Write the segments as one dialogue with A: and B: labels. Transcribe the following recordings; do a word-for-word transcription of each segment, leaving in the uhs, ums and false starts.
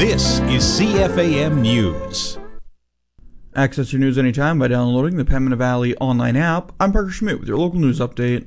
A: This is C F A M News.
B: Access your news anytime by downloading the Pembina Valley online app. I'm Parker Schmidt with your local news update.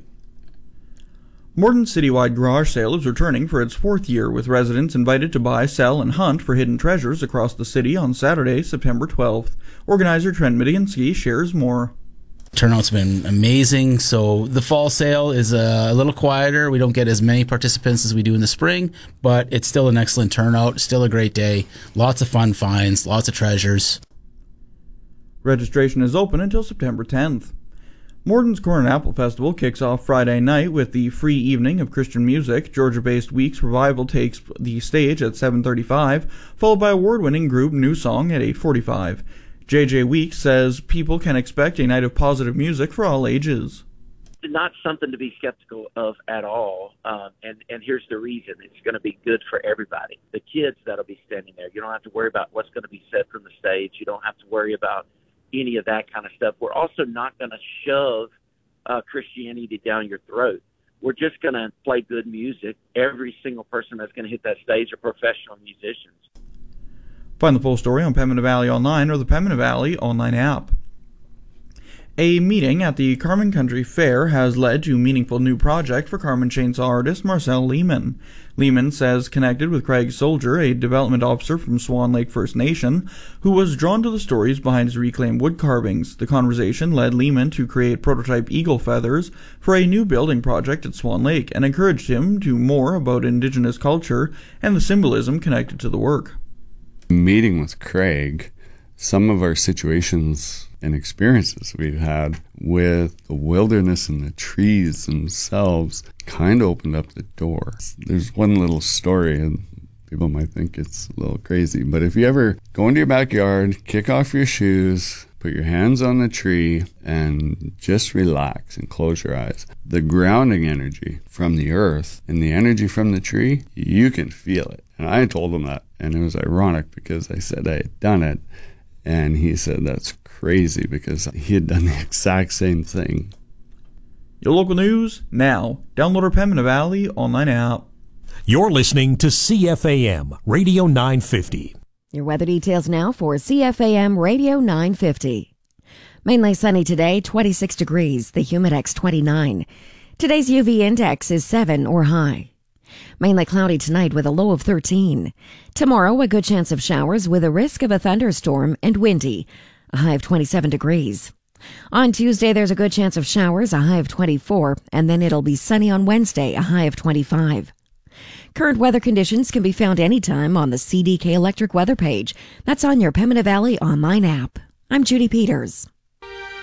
B: Morton's citywide garage sale is returning for its fourth year, with residents invited to buy, sell, and hunt for hidden treasures across the city on Saturday, September twelfth. Organizer Trent Midiansky shares more.
C: Turnout's been amazing. So the fall sale is a little quieter. We don't get as many participants as we do in the spring, but it's still an excellent turnout. Still a great day. Lots of fun finds, lots of treasures.
B: Registration is open until September tenth. Morton's Corn and Apple Festival kicks off Friday night with the free evening of Christian music. Georgia-based Weeks Revival takes the stage at seven thirty-five, followed by award-winning group New Song at eight forty-five. J J Weeks says people can expect a night of positive music for all ages.
D: Not something to be skeptical of at all, um, and, and here's the reason. It's going to be good for everybody. The kids that'll be standing there, you don't have to worry about what's going to be said from the stage. You don't have to worry about any of that kind of stuff. We're also not going to shove uh, Christianity down your throat. We're just going to play good music. Every single person that's going to hit that stage are professional musicians.
B: Find the full story on Pembina Valley Online or the Pembina Valley online app. A meeting at the Carman Country Fair has led to a meaningful new project for Carman chainsaw artist Marcel Lehman. Lehman says connected with Craig Soldier, a development officer from Swan Lake First Nation, who was drawn to the stories behind his reclaimed wood carvings. The conversation led Lehman to create prototype eagle feathers for a new building project at Swan Lake and encouraged him to more about Indigenous culture and the symbolism connected to the work.
E: Meeting with Craig, some of our situations and experiences we've had with the wilderness and the trees themselves kind of opened up the door. There's one little story, and people might think it's a little crazy, but if you ever go into your backyard, kick off your shoes, put your hands on the tree, and just relax and close your eyes, the grounding energy from the earth and the energy from the tree, you can feel it. And I told him that, and it was ironic because I said I had done it, and he said that's crazy because he had done the exact same thing.
B: Your local news now. Download our Pembina Valley online app.
A: You're listening to C F A M Radio nine fifty.
F: Your weather details now for C F A M Radio nine fifty. Mainly sunny today, twenty-six degrees, the humidex twenty-nine. Today's U V index is seven or high. Mainly cloudy tonight with a low of thirteen. Tomorrow, a good chance of showers with a risk of a thunderstorm and windy, a high of twenty-seven degrees. On Tuesday, there's a good chance of showers, a high of twenty-four, and then it'll be sunny on Wednesday, a high of twenty-five. Current weather conditions can be found anytime on the C D K Electric weather page. That's on your Pembina Valley online app. I'm Judy Peters.